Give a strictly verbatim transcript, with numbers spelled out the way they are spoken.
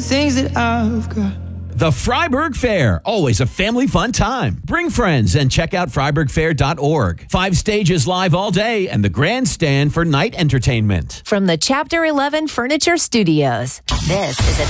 things that I've got. The Freiburg Fair, always a family fun time. Bring friends and check out freiburg fair dot org. Five stages live all day and the grandstand for night entertainment. From the Chapter eleven Furniture Studios, this is a